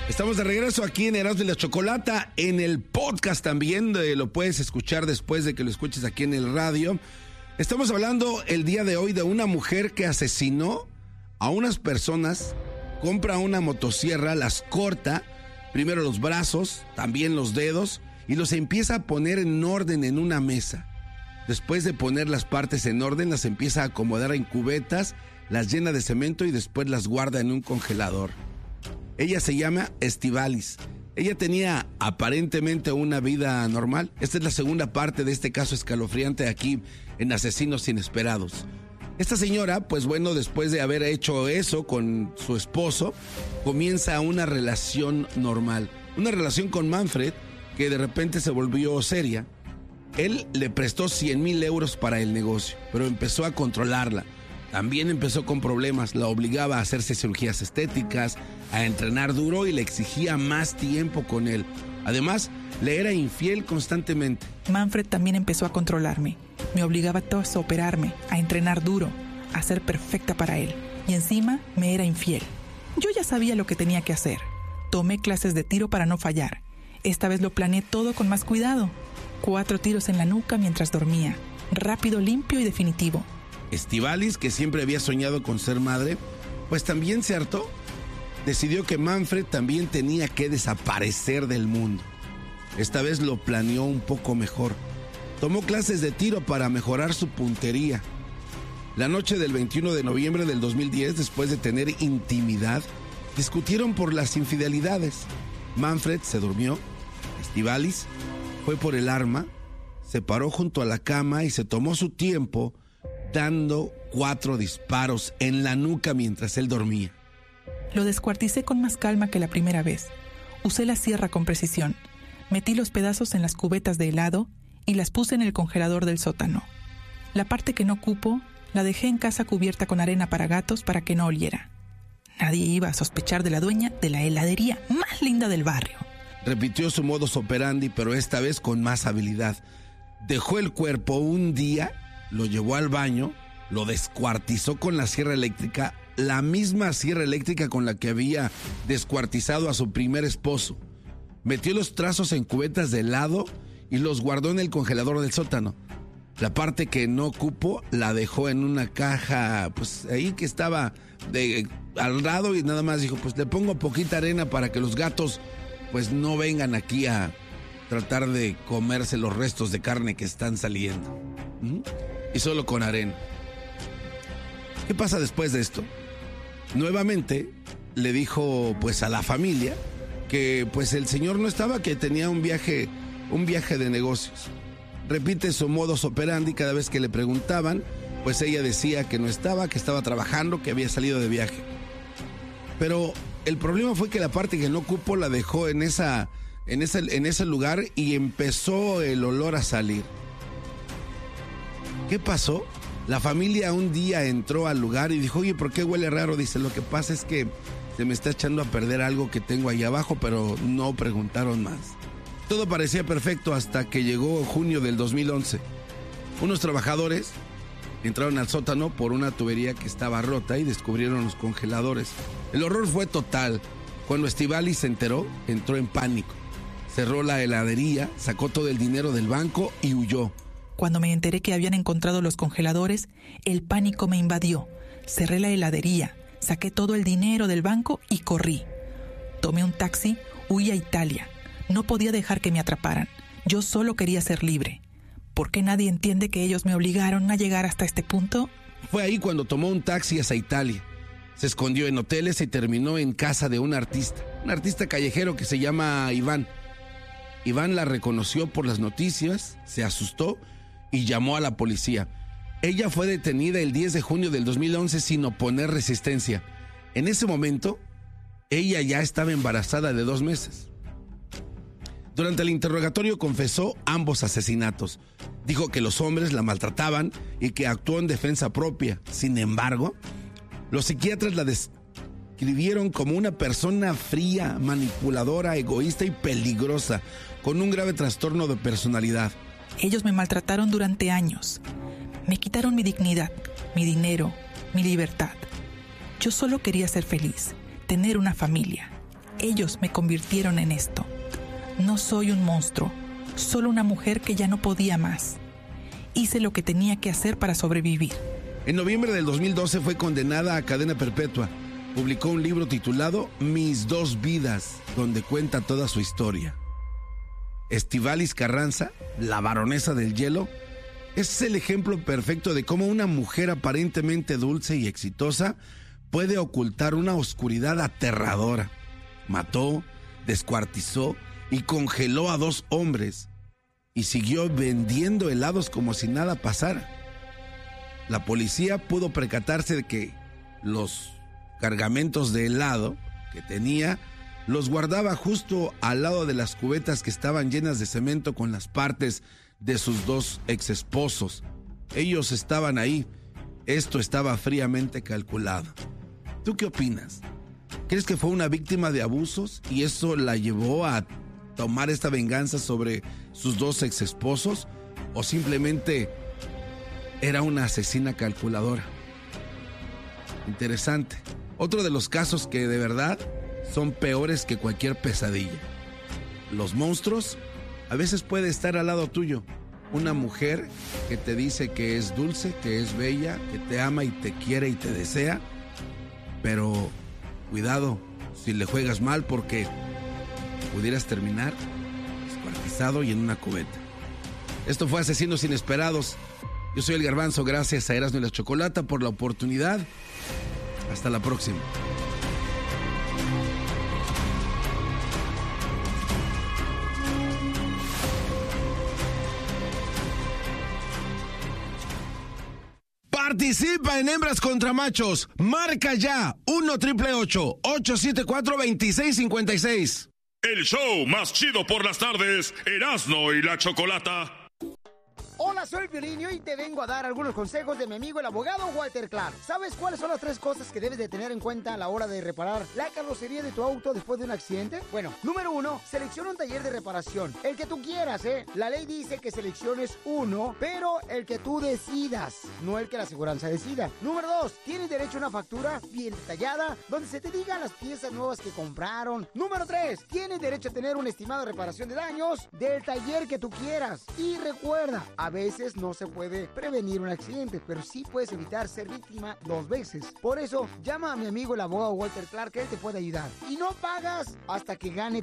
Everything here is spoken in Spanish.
Estamos de regreso aquí en Erasmo y la Chocolata, en el podcast también, lo puedes escuchar después de que lo escuches aquí en el radio. Estamos hablando el día de hoy de una mujer que asesinó a unas personas, compra una motosierra, las corta, primero los brazos, también los dedos, y los empieza a poner en orden en una mesa. Después de poner las partes en orden, las empieza a acomodar en cubetas, las llena de cemento y después las guarda en un congelador. Ella se llama Estivalis. Ella tenía aparentemente una vida normal. Esta es la segunda parte de este caso escalofriante aquí en Asesinos Inesperados. Esta señora, pues bueno, después de haber hecho eso con su esposo, comienza una relación normal. Una relación con Manfred que de repente se volvió seria. Él le prestó 100,000 euros para el negocio, pero empezó a controlarla. También empezó con problemas, la obligaba a hacerse cirugías estéticas, a entrenar duro y le exigía más tiempo con él. Además, le era infiel constantemente. Manfred también empezó a controlarme. Me obligaba a operarme, a entrenar duro, a ser perfecta para él. Y encima me era infiel. Yo ya sabía lo que tenía que hacer. Tomé clases de tiro para no fallar. Esta vez lo planeé todo con más cuidado. 4 tiros en la nuca mientras dormía. Rápido, limpio y definitivo. Estivalis, que siempre había soñado con ser madre, pues también se hartó. Decidió que Manfred también tenía que desaparecer del mundo. Esta vez lo planeó un poco mejor. Tomó clases de tiro para mejorar su puntería. La noche del 21 de noviembre del 2010, después de tener intimidad, discutieron por las infidelidades. Manfred se durmió. Estivalis fue por el arma, se paró junto a la cama y se tomó su tiempo dando 4 disparos en la nuca mientras él dormía. Lo descuarticé con más calma que la primera vez. Usé la sierra con precisión. Metí los pedazos en las cubetas de helado y las puse en el congelador del sótano. La parte que no cupo la dejé en casa cubierta con arena para gatos para que no oliera. Nadie iba a sospechar de la dueña de la heladería más linda del barrio. Repitió su modus operandi, pero esta vez con más habilidad. Dejó el cuerpo un día, lo llevó al baño, lo descuartizó con la sierra eléctrica, la misma sierra eléctrica con la que había descuartizado a su primer esposo. Metió los trazos en cubetas de helado y los guardó en el congelador del sótano. La parte que no cupo la dejó en una caja, pues ahí que estaba al lado, y nada más dijo, pues le pongo poquita arena para que los gatos pues no vengan aquí a tratar de comerse los restos de carne que están saliendo. Y solo con arena. ¿Qué pasa después de esto? Nuevamente le dijo pues a la familia que pues el señor no estaba, que tenía un viaje de negocios. Repite su modus operandi. Cada vez que le preguntaban, pues ella decía que no estaba, que estaba trabajando, que había salido de viaje. Pero el problema fue que la parte que no cupo la dejó en ese lugar y empezó el olor a salir. ¿Qué pasó? La familia un día entró al lugar y dijo, oye, ¿por qué huele raro? Dice, lo que pasa es que se me está echando a perder algo que tengo ahí abajo, pero no preguntaron más. Todo parecía perfecto hasta que llegó junio del 2011. Unos trabajadores entraron al sótano por una tubería que estaba rota y descubrieron los congeladores. El horror fue total. Cuando Estivalis se enteró, entró en pánico. Cerró la heladería, sacó todo el dinero del banco y huyó. Cuando me enteré que habían encontrado los congeladores, el pánico me invadió. Cerré la heladería, saqué todo el dinero del banco y corrí. Tomé un taxi, huí a Italia. No podía dejar que me atraparan. Yo solo quería ser libre. ¿Por qué nadie entiende que ellos me obligaron a llegar hasta este punto? Fue ahí cuando tomó un taxi hacia Italia. Se escondió en hoteles y terminó en casa de un artista callejero que se llama Iván. Iván la reconoció por las noticias, se asustó y llamó a la policía. Ella fue detenida el 10 de junio del 2011 sin oponer resistencia. En ese momento, ella ya estaba embarazada de 2 meses. Durante el interrogatorio confesó ambos asesinatos. Dijo que los hombres la maltrataban y que actuó en defensa propia. Sin embargo, los psiquiatras la describieron como una persona fría, manipuladora, egoísta y peligrosa, con un grave trastorno de personalidad. Ellos me maltrataron durante años. Me quitaron mi dignidad, mi dinero, mi libertad. Yo solo quería ser feliz, tener una familia. Ellos me convirtieron en esto. No soy un monstruo, solo una mujer que ya no podía más. Hice lo que tenía que hacer para sobrevivir. En noviembre del 2012 fue condenada a cadena perpetua. Publicó un libro titulado Mis dos vidas, donde cuenta toda su historia. Estíbaliz Carranza, la baronesa del hielo, es el ejemplo perfecto de cómo una mujer aparentemente dulce y exitosa puede ocultar una oscuridad aterradora. Mató, descuartizó y congeló a 2 hombres y siguió vendiendo helados como si nada pasara. La policía pudo percatarse de que los cargamentos de helado que tenía los guardaba justo al lado de las cubetas que estaban llenas de cemento con las partes de sus 2 exesposos. Ellos estaban ahí. Esto estaba fríamente calculado. ¿Tú qué opinas? ¿Crees que fue una víctima de abusos y eso la llevó a tomar esta venganza sobre sus 2 exesposos? ¿O simplemente era una asesina calculadora? Interesante. Otro de los casos que de verdad son peores que cualquier pesadilla. Los monstruos a veces puede estar al lado tuyo. Una mujer que te dice que es dulce, que es bella, que te ama y te quiere y te desea. Pero cuidado si le juegas mal porque pudieras terminar descuartizado y en una cubeta. Esto fue Asesinos Inesperados. Yo soy el Garbanzo, gracias a Erasmo y la Chocolata por la oportunidad. Hasta la próxima. Participa en Hembras contra Machos. Marca ya 1-888-874-2656. El show más chido por las tardes, Erasmo y la Chocolata. Hola, soy Piolín y hoy te vengo a dar algunos consejos de mi amigo el abogado Walter Clark. ¿Sabes cuáles son las 3 cosas que debes de tener en cuenta a la hora de reparar la carrocería de tu auto después de un accidente? Bueno, número 1, selecciona un taller de reparación. El que tú quieras, ¿eh? La ley dice que selecciones uno, pero el que tú decidas, no el que la aseguranza decida. Número 2, tienes derecho a una factura bien detallada, donde se te digan las piezas nuevas que compraron. Número 3, tienes derecho a tener un estimado de reparación de daños del taller que tú quieras. Y recuerda, a veces no se puede prevenir un accidente, pero sí puedes evitar ser víctima 2 veces. Por eso, llama a mi amigo el abogado Walter Clark, que él te puede ayudar. Y no pagas hasta que gane